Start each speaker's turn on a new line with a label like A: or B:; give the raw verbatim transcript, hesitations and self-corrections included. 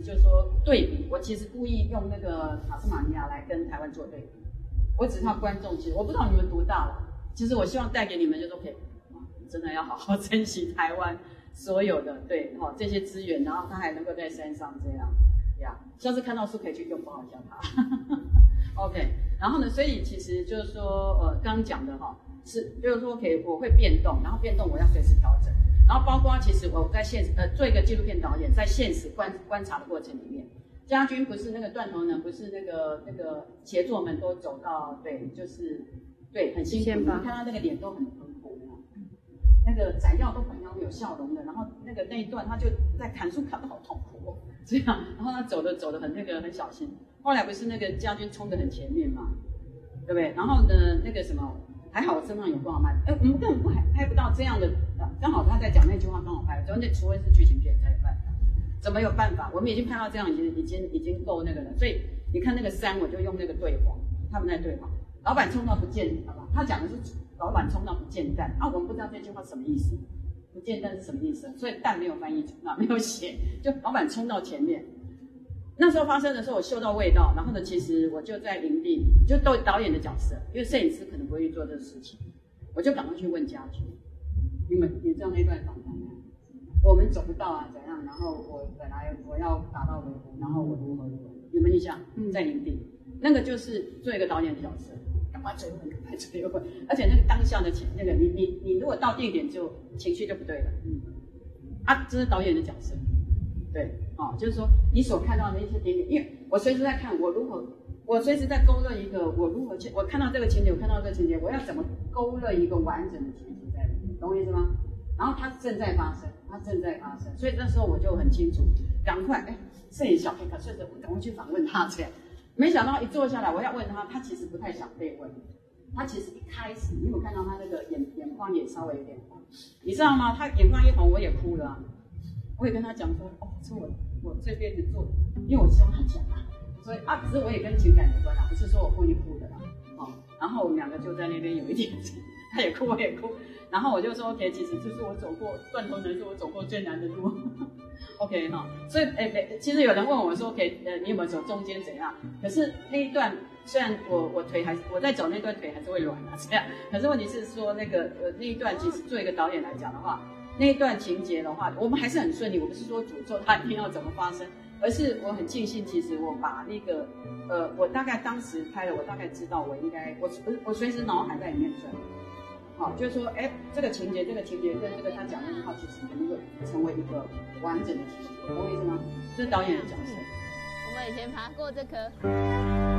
A: 就是说对比，我其实故意用那个塔斯马尼亚来跟台湾做对比。我只是要观众，其实我不知道你们多大了，其实我希望带给你们就是说，可以真的要好好珍惜台湾所有的对哦这些资源，然后它还能够在山上这样呀，下次看到书可以去拥抱一下它。OK， 然后呢，所以其实就是说，呃，刚刚讲的哈，是就是说，可以我会变动，然后变动我要随时调整，然后包括其实我在现实呃做一个纪录片导演，在现实观观察的过程里面，家军不是那个断头人，不是那个那个协作们都走到对，就是对很辛苦，你看他那个脸都很很苦，那个斩药都很有有笑容的，然后那个那一段他就在砍树砍得好痛苦哦，这样，然后他走的走的很那个很小心。后来不是那个家军冲得很前面嘛，对不对？然后呢，那个什么，还好我身上有光麦，哎，我们根本不拍拍不到这样的，刚好他在讲那句话，刚好拍，所以那除非是剧情片才有办法，怎么有办法？我们已经拍到这样，已经已经已经够那个了。所以你看那个山，我就用那个对话，他们在对话，老板冲到不见，好吧？他讲的是老板冲到不见蛋，啊，我们不知道这句话什么意思，不见蛋是什么意思？所以蛋没有翻译出来，没有写，就老板冲到前面。那时候发生的时候，我嗅到味道，然后呢，其实我就在营地，就都导演的角色，因为摄影师可能不会去做这个事情，我就赶快去问家军，你们你知道那段访谈吗？我们走不到啊，怎样？然后我本来我要打到维护，然后我如何如何，有没有印象？在营地，那个就是做一个导演的角色，赶快追问，赶快追问，而且那个当下的情，那个你你你如果到地点就情绪就不对了，嗯，啊，这是导演的角色。对，哦，就是说你所看到的一些点点，因为我随时在看我如何，我随时在勾勒一个我如何去，我看到这个情节，我看到这个情节，我要怎么勾勒一个完整的情节在里面，懂我意思吗？然后它正在发生，它正在发生，所以那时候我就很清楚，赶快，哎，摄影小黑卡，顺着我赶快去访问他这样。没想到一坐下来，我要问他，他其实不太想被问，他其实一开始，你有看到他那个眼眼眶也稍微有点红，你知道吗？他眼眶一红，我也哭了、啊。我也跟他讲说，哦，是我我这辈子做的，因为我希望他讲啊，所以啊，只是我也跟情感有关啦，不是说我故意哭的啦，哦，然后我们两个就在那边有一点，他也哭我也哭，然后我就说 OK， 其实这是我走过断头人是我走过最难的路 ，OK 哈、哦，所以诶诶，其实有人问我说 OK， 呃，你有没有走中间怎样？可是那一段虽然我我腿还是我在走那段腿还是会软啊这样，可是问题是说那个呃那一段其实做一个导演来讲的话。那一段情节的话，我们还是很顺利。我不是说诅咒他一定要怎么发生，而是我很庆幸，其实我把那个，呃，我大概当时拍了，我大概知道我应该，我我随时脑海在里面转，好，就是说，哎，这个情节，这个情节跟这个他讲的那套，其实能够成为一个完整的情节，懂我意思吗？这是导演的角色。
B: 我们以前爬过这棵。